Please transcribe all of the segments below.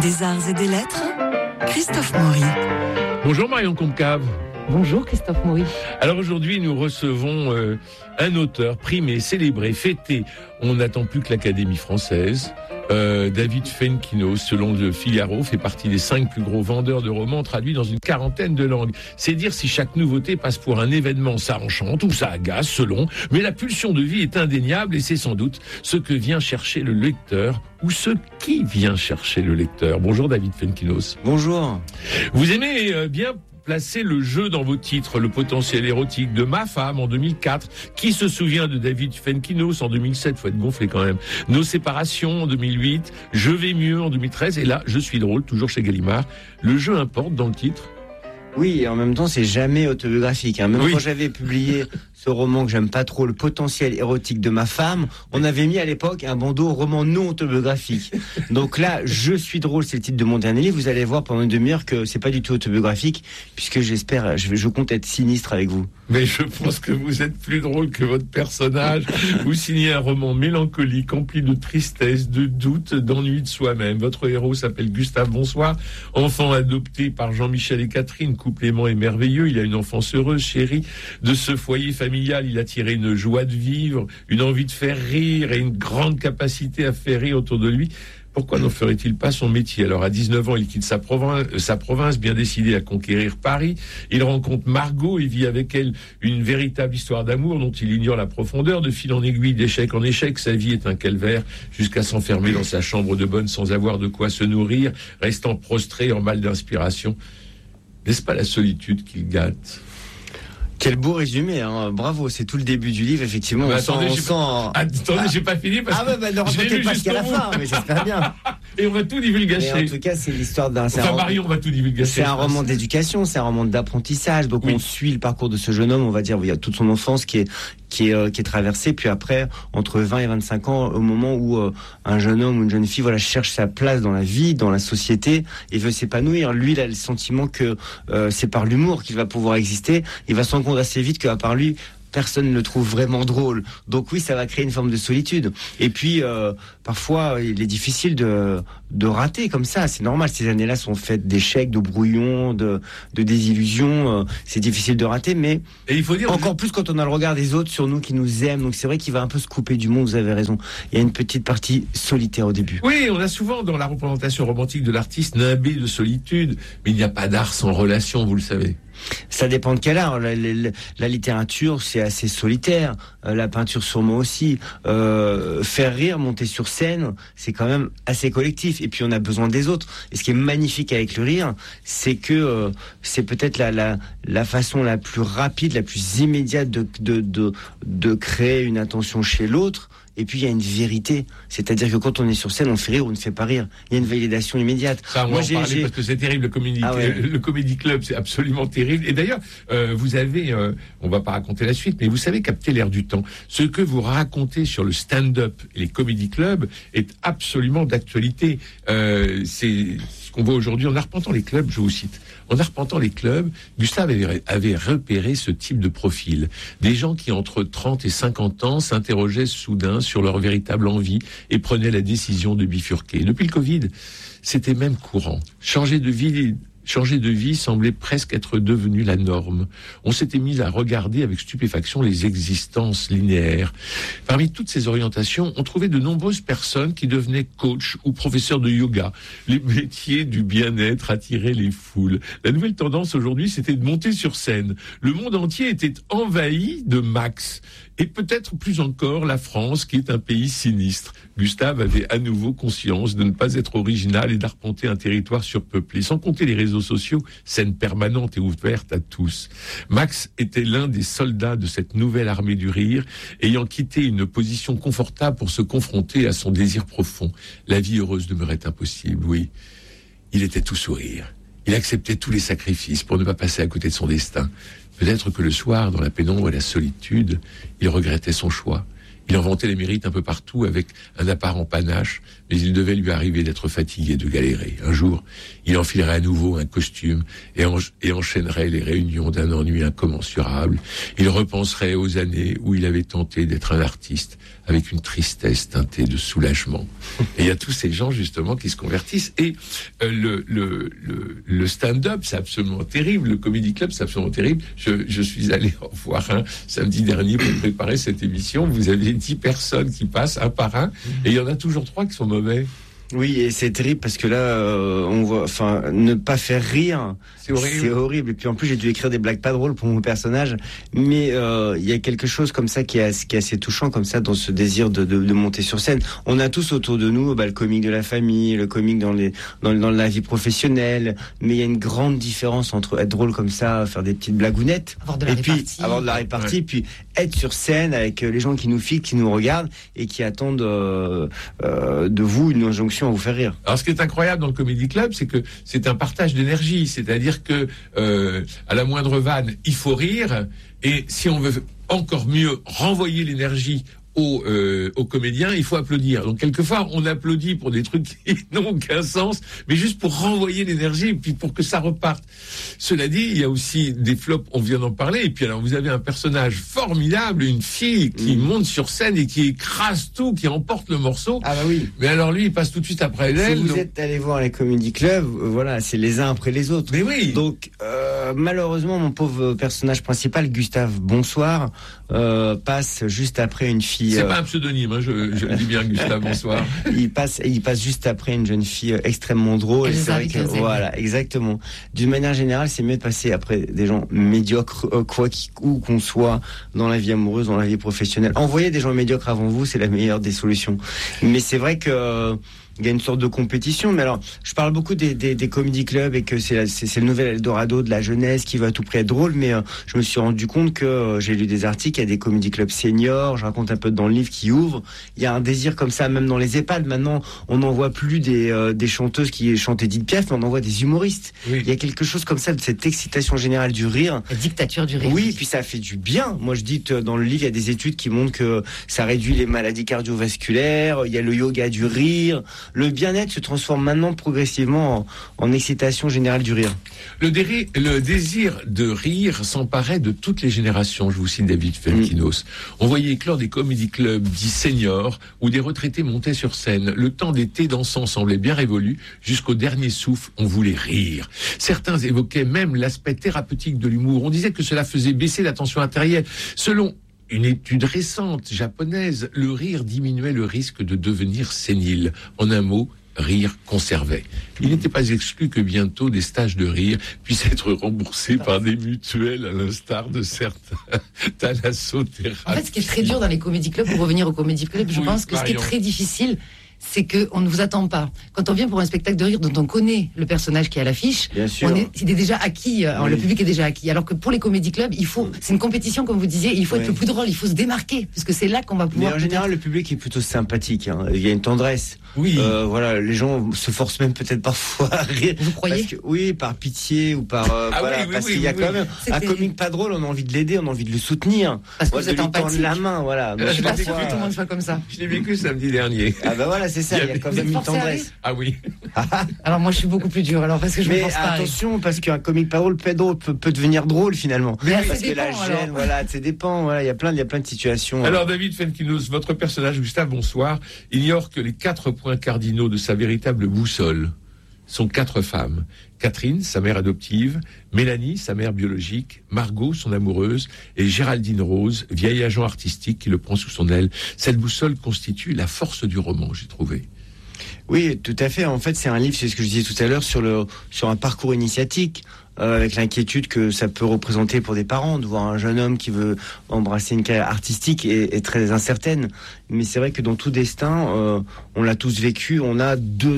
Des arts et des lettres, Christophe Maury. Bonjour Marion Concave. Bonjour Christophe Maury. Alors aujourd'hui, nous recevons un auteur primé, célébré, fêté. On n'attend plus que l'Académie française. David Fenkinos, selon le Figaro, fait partie des 5 plus gros vendeurs de romans traduits dans une 40aine de langues. C'est dire si chaque nouveauté passe pour un événement, ça enchante ou ça agace, selon. Mais la pulsion de vie est indéniable et c'est sans doute ce que vient chercher le lecteur ou ce qui vient chercher le lecteur. Bonjour David Fenkinos. Bonjour. Vous aimez bien placer le jeu dans vos titres, le potentiel érotique de Ma femme en 2004. Qui se souvient de David Fenkinos en 2007? Faut être gonflé quand même. Nos séparations en 2008. Je vais mieux en 2013. Et là, Je suis drôle, toujours chez Gallimard. Le jeu importe dans le titre. Oui, et en même temps, c'est jamais autobiographique. Même oui. Quand j'avais publié ce roman que j'aime pas trop, Le potentiel érotique de ma femme, on avait mis à l'époque un bandeau roman non autobiographique. Donc là, Je suis drôle, c'est le titre de mon dernier livre. Vous allez voir pendant une demi-heure que c'est pas du tout autobiographique, puisque j'espère, je compte être sinistre avec vous. Mais je pense que vous êtes plus drôle que votre personnage. Vous signez un roman mélancolique, empli de tristesse, de doute, d'ennui de soi-même. Votre héros s'appelle Gustave Bonsoir, enfant adopté par Jean-Michel et Catherine, couple aimant et merveilleux. Il a une enfance heureuse, chérie. De ce foyer familial, il a tiré une joie de vivre, une envie de faire rire et une grande capacité à faire rire autour de lui. Pourquoi n'en ferait-il pas son métier? Alors, à 19 ans, il quitte sa province, bien décidé à conquérir Paris. Il rencontre Margot et vit avec elle une véritable histoire d'amour dont il ignore la profondeur. De fil en aiguille, d'échec en échec, sa vie est un calvaire, jusqu'à s'enfermer dans sa chambre de bonne sans avoir de quoi se nourrir, restant prostré en mal d'inspiration. N'est-ce pas la solitude qu'il gâte? Quel beau résumé, hein. Bravo, c'est tout le début du livre, effectivement. Attendez, j'ai pas fini parce que ne racontez pas jusqu'à la fin, mais j'espère bien. Et on va tout divulgacher. En tout cas, c'est l'histoire d'un... Marion va tout divulgacher. C'est un roman d'éducation, c'est un roman d'apprentissage. Donc oui. On suit le parcours de ce jeune homme, on va dire, il y a toute son enfance qui est traversée. Puis après, entre 20 et 25 ans, au moment où un jeune homme ou une jeune fille cherche sa place dans la vie, dans la société, et veut s'épanouir. Lui, il a le sentiment que c'est par l'humour qu'il va pouvoir exister. Il va se rendre compte assez vite qu'à part lui, personne ne le trouve vraiment drôle. Donc oui, ça va créer une forme de solitude. Et puis, parfois, il est difficile de rater comme ça. C'est normal, ces années-là sont faites d'échecs, de brouillons, de désillusions. C'est difficile de rater, mais et il faut dire encore plus quand on a le regard des autres sur nous qui nous aiment. Donc c'est vrai qu'il va un peu se couper du monde, vous avez raison. Il y a une petite partie solitaire au début. Oui, on a souvent dans la représentation romantique de l'artiste nimbé de solitude, mais il n'y a pas d'art sans relation, vous le savez. Ça dépend de quel art. La littérature, c'est assez solitaire. La peinture, sûrement aussi. Faire rire, monter sur scène, c'est quand même assez collectif. Et puis, on a besoin des autres. Et ce qui est magnifique avec le rire, c'est que c'est peut-être la façon la plus rapide, la plus immédiate de créer une attention chez l'autre. Et puis il y a une vérité, c'est-à-dire que quand on est sur scène, on fait rire ou on ne fait pas rire. Il y a une validation immédiate. Ça, on va en parler parce que c'est terrible, le Comedy Club, c'est absolument terrible. Et d'ailleurs, vous avez, on va pas raconter la suite, mais vous savez capter l'air du temps. Ce que vous racontez sur le stand-up et les Comedy Clubs est absolument d'actualité. C'est ce qu'on voit aujourd'hui en arpentant les clubs, je vous cite. En arpentant les clubs, Gustave avait repéré ce type de profil. Des gens qui, entre 30 et 50 ans, s'interrogeaient soudain sur leur véritable envie et prenaient la décision de bifurquer. Depuis le Covid, c'était même courant. Changer de vie semblait presque être devenu la norme. On s'était mis à regarder avec stupéfaction les existences linéaires. Parmi toutes ces orientations, on trouvait de nombreuses personnes qui devenaient coachs ou professeurs de yoga. Les métiers du bien-être attiraient les foules. La nouvelle tendance aujourd'hui, c'était de monter sur scène. Le monde entier était envahi de Max. Et peut-être plus encore la France, qui est un pays sinistre. Gustave avait à nouveau conscience de ne pas être original et d'arpenter un territoire surpeuplé. Sans compter les réseaux sociaux, scène permanente et ouverte à tous. Max était l'un des soldats de cette nouvelle armée du rire, ayant quitté une position confortable pour se confronter à son désir profond. La vie heureuse demeurait impossible, oui. Il était tout sourire. Il acceptait tous les sacrifices pour ne pas passer à côté de son destin. Peut-être que le soir, dans la pénombre et la solitude, il regrettait son choix. Il en vantait les mérites un peu partout avec un apparent panache, mais il devait lui arriver d'être fatigué, de galérer. Un jour, il enfilerait à nouveau un costume et enchaînerait les réunions d'un ennui incommensurable. Il repenserait aux années où il avait tenté d'être un artiste avec une tristesse teintée de soulagement. Et il y a tous ces gens, justement, qui se convertissent. Et le stand-up, c'est absolument terrible. Le Comedy Club, c'est absolument terrible. Je suis allé en voir un samedi dernier pour préparer cette émission. Vous avez 10 personnes qui passent un par un, et il y en a toujours 3 qui sont mauvais. Oui, et c'est terrible parce que là, on voit, enfin, ne pas faire rire, c'est horrible. Et puis en plus, j'ai dû écrire des blagues pas drôles pour mon personnage, mais il y a quelque chose comme ça qui est assez touchant, comme ça, dans ce désir de monter sur scène. On a tous autour de nous, le comique de la famille, le comique dans la vie professionnelle, mais il y a une grande différence entre être drôle comme ça, faire des petites blagounettes, avoir de la répartie, puis être sur scène avec les gens qui nous fixent, qui nous regardent et qui attendent de vous une injonction à vous faire rire. Alors, ce qui est incroyable dans le Comedy Club, c'est que c'est un partage d'énergie. C'est-à-dire que à la moindre vanne, il faut rire. Et si on veut encore mieux renvoyer l'énergie aux comédiens, il faut applaudir. Donc quelquefois, on applaudit pour des trucs qui n'ont aucun sens, mais juste pour renvoyer l'énergie et puis pour que ça reparte. Cela dit, il y a aussi des flops, on vient d'en parler, et puis alors vous avez un personnage formidable, une fille qui monte sur scène et qui écrase tout, qui emporte le morceau. Ah bah oui. Mais alors lui, il passe tout de suite après elle. Si vous êtes allé voir les Comedy Club, voilà, c'est les uns après les autres. Mais oui. Donc malheureusement, mon pauvre personnage principal, Gustave Bonsoir, passe juste après une fille. C'est pas un pseudonyme, hein, je le dis bien, Gustave Bonsoir. Il passe juste après une jeune fille extrêmement drôle. Et c'est vrai que, voilà, exactement. D'une manière générale, c'est mieux de passer après des gens médiocres, où qu'on soit dans la vie amoureuse, dans la vie professionnelle. Envoyer des gens médiocres avant vous, c'est la meilleure des solutions. Mais c'est vrai que il y a une sorte de compétition, mais alors je parle beaucoup des comedy clubs et que c'est le nouvel Eldorado de la jeunesse qui va à tout prix être drôle, mais je me suis rendu compte que j'ai lu des articles, il y a des comedy clubs seniors, je raconte un peu dans le livre qui ouvre, il y a un désir comme ça même dans les EHPAD. Maintenant on n'en voit plus des chanteuses qui chantent Edith Piaf, mais on en voit des humoristes. Oui. Il y a quelque chose comme ça de cette excitation générale du rire, la dictature du rire. Oui, puis ça fait du bien. Moi je dis que dans le livre il y a des études qui montrent que ça réduit les maladies cardiovasculaires, il y a le yoga du rire. Le bien-être se transforme maintenant progressivement en excitation générale du rire. Le désir de rire s'emparait de toutes les générations. Je vous cite David Felkinos. On voyait éclore des comédie clubs dits seniors où des retraités montaient sur scène. Le temps des thés dansants semblait bien révolu. Jusqu'au dernier souffle, on voulait rire. Certains évoquaient même l'aspect thérapeutique de l'humour. On disait que cela faisait baisser la tension artérielle. Selon une étude récente japonaise, le rire diminuait le risque de devenir sénile. En un mot, rire conservait. Il n'était pas exclu que bientôt des stages de rire puissent être remboursés par des mutuelles, à l'instar de certains thalassothérapies. En fait, ce qui est très dur dans les comédie clubs, pour revenir aux comédie clubs, je pense que ce qui est très difficile, c'est qu'on ne vous attend pas. Quand on vient pour un spectacle de rire dont on connaît le personnage qui est à l'affiche, il est déjà acquis, le public est déjà acquis. Alors que pour les comédie clubs, c'est une compétition, comme vous disiez, il faut être le plus drôle, il faut se démarquer, puisque c'est là qu'on va pouvoir... Mais en général, le public est plutôt sympathique, hein. Il y a une tendresse. Oui. Voilà, les gens se forcent même peut-être parfois à rire. Vous croyez? Oui, par pitié ou par... parce qu'il y a quand même un comique pas drôle, on a envie de l'aider, on a envie de le soutenir. Parce que vous êtes empathique. La main, voilà. Je suis pas sûr que tout le monde soit comme ça. Je l'ai vécu samedi dernier. Ah bah voilà, c'est ça, il y a quand même une tendresse. Ah oui. Alors moi je suis beaucoup plus dur, alors parce que je me pense pas. Mais attention, parce qu'un comique pas drôle peut devenir drôle finalement. Mais parce que la gêne, voilà, ça dépend, voilà, il y a plein de situations. Alors David Felkinos, votre personnage Gustave Bonsoir ignore que les 4 points cardinaux de sa véritable boussole sont 4 femmes. Catherine, sa mère adoptive, Mélanie, sa mère biologique, Margot, son amoureuse, et Géraldine Rose, vieil agent artistique qui le prend sous son aile. Cette boussole constitue la force du roman, j'ai trouvé. Oui, tout à fait. En fait, c'est un livre, c'est ce que je disais tout à l'heure, sur un parcours initiatique, avec l'inquiétude que ça peut représenter pour des parents, de voir un jeune homme qui veut embrasser une carrière artistique est très incertaine. Mais c'est vrai que dans tout destin, on l'a tous vécu, on a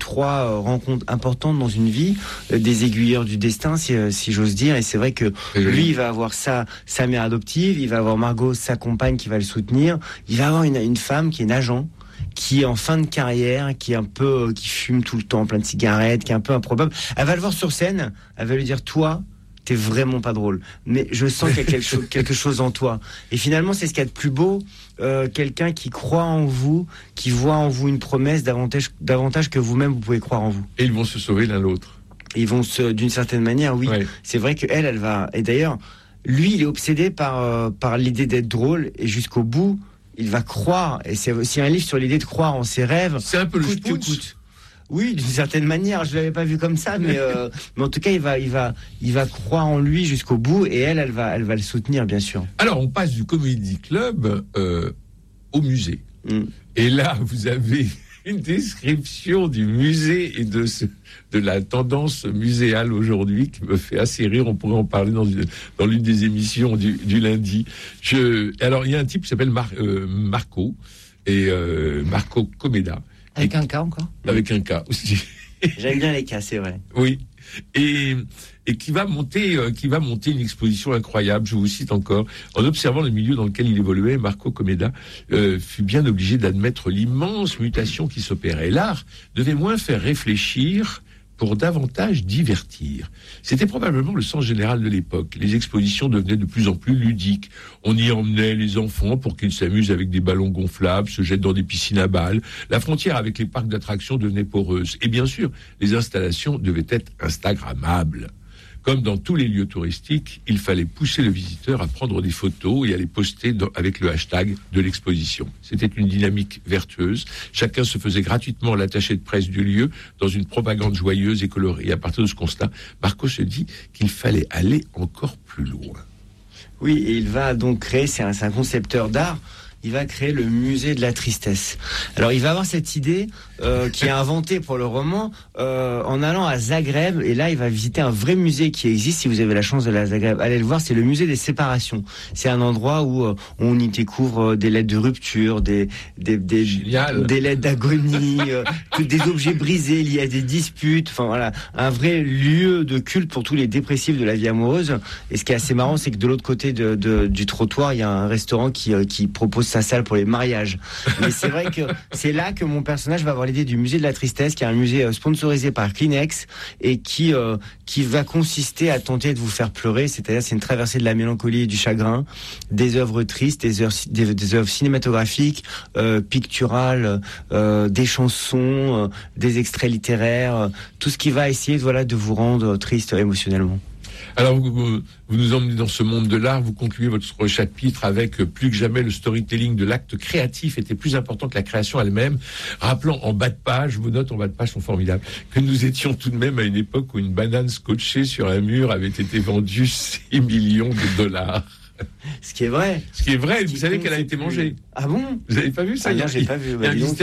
2-3 rencontres importantes dans une vie, des aiguilleurs du destin, si j'ose dire. Et c'est vrai que lui, il va avoir sa mère adoptive, il va avoir Margot, sa compagne, qui va le soutenir. Il va avoir une femme qui est une agent, qui est en fin de carrière, qui fume tout le temps, plein de cigarettes, qui est un peu improbable. Elle va le voir sur scène, elle va lui dire, toi, t'es vraiment pas drôle. Mais je sens qu'il y a quelque chose en toi. Et finalement, c'est ce qu'il y a de plus beau. Quelqu'un qui croit en vous, qui voit en vous une promesse davantage que vous-même vous pouvez croire en vous. Et ils vont se sauver l'un l'autre. Ils vont d'une certaine manière, oui. Ouais. C'est vrai qu'elle va. Et d'ailleurs, lui, il est obsédé par l'idée d'être drôle et jusqu'au bout, il va croire. Et c'est aussi un livre sur l'idée de croire en ses rêves. C'est un peu le coûte. Oui, d'une certaine manière, je l'avais pas vu comme ça, mais en tout cas, il va croire en lui jusqu'au bout, et elle va le soutenir, bien sûr. Alors, on passe du Comedy Club au musée. Et là, vous avez une description du musée et de la tendance muséale aujourd'hui qui me fait assez rire. On pourrait en parler dans l'une des émissions du lundi. Alors, il y a un type qui s'appelle Marco Comeda. Avec un cas encore. Avec un cas aussi. J'aime bien les cas, c'est vrai. Oui. Et qui va monter une exposition incroyable. Je vous cite encore. En observant le milieu dans lequel il évoluait, Marco Comeda fut bien obligé d'admettre l'immense mutation qui s'opérait. L'art devait moins faire réfléchir pour davantage divertir. C'était probablement le sens général de l'époque. Les expositions devenaient de plus en plus ludiques. On y emmenait les enfants pour qu'ils s'amusent avec des ballons gonflables, se jettent dans des piscines à balles. La frontière avec les parcs d'attractions devenait poreuse. Et bien sûr, les installations devaient être instagrammables. Comme dans tous les lieux touristiques, il fallait pousser le visiteur à prendre des photos et à les poster avec le hashtag de l'exposition. C'était une dynamique vertueuse. Chacun se faisait gratuitement l'attaché de presse du lieu dans une propagande joyeuse et colorée. Et à partir de ce constat, Marco se dit qu'il fallait aller encore plus loin. Oui, et il va donc créer, c'est un concepteur d'art, il va créer le musée de la tristesse. Alors il va avoir cette idée qui est inventée pour le roman en allant à Zagreb, et là il va visiter un vrai musée qui existe. Si vous avez la chance de la Zagreb, allez le voir, c'est le musée des séparations. C'est un endroit où on y découvre des lettres de rupture, des lettres d'agonie, des objets brisés liés à des disputes, enfin voilà, un vrai lieu de culte pour tous les dépressifs de la vie amoureuse. Et ce qui est assez marrant, c'est que de l'autre côté du trottoir, il y a un restaurant qui propose sa salle pour les mariages. Mais c'est vrai que c'est là que mon personnage va avoir l'idée du musée de la tristesse, qui est un musée sponsorisé par Kleenex et qui va consister à tenter de vous faire pleurer. C'est-à-dire, c'est une traversée de la mélancolie et du chagrin, des œuvres tristes, des œuvres cinématographiques, picturales, des chansons, des extraits littéraires, tout ce qui va essayer de vous rendre triste émotionnellement. Alors, vous nous emmenez dans ce monde de l'art, vous concluez votre chapitre avec plus que jamais le storytelling de l'acte créatif était plus important que la création elle-même, rappelant en bas de page, vos notes en bas de page sont formidables, que nous étions tout de même à une époque où une banane scotchée sur un mur avait été vendue 6 millions de dollars. Ce qui est vrai. Vous savez qu'elle a été mangée. Ah bon? Vous n'avez pas vu ça? Non, j'ai pas vu.